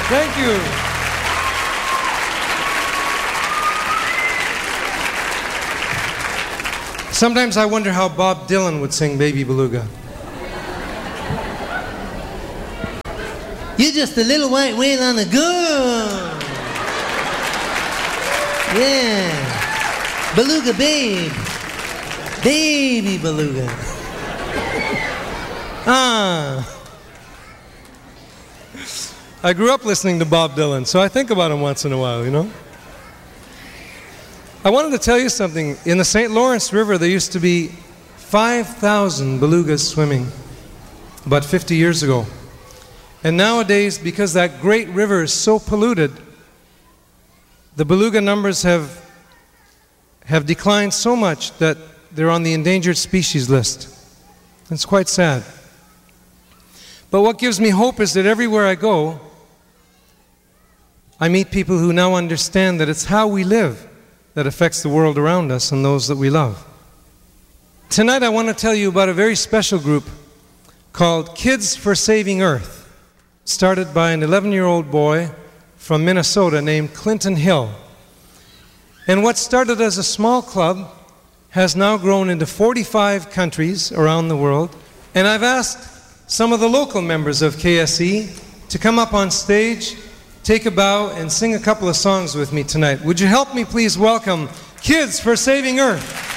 Thank you. Sometimes I wonder how Bob Dylan would sing Baby Beluga. You're just a little white whale on a gun. Yeah. Beluga babe. Baby beluga. I grew up listening to Bob Dylan, so I think about him once in a while, you know? I wanted to tell you something. In the St. Lawrence River, there used to be 5,000 belugas swimming about 50 years ago. And nowadays, because that great river is so polluted, the beluga numbers have declined so much that they're on the endangered species list. It's quite sad. But what gives me hope is that everywhere I go, I meet people who now understand that it's how we live that affects the world around us and those that we love. Tonight I want to tell you about a very special group called Kids for Saving Earth, started by an 11-year-old boy from Minnesota named Clinton Hill. And what started as a small club has now grown into 45 countries around the world. And I've asked some of the local members of KSE to come up on stage, take a bow, and sing a couple of songs with me tonight. Would you help me please welcome Kids for Saving Earth?